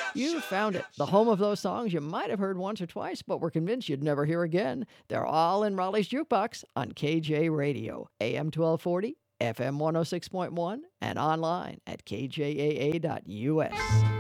You found it, the home of those songs you might have heard once or twice, but were convinced you'd never hear again. They're all in Raleigh's Jukebox on KJ Radio, AM 1240, FM 106.1, and online at kjaa.us.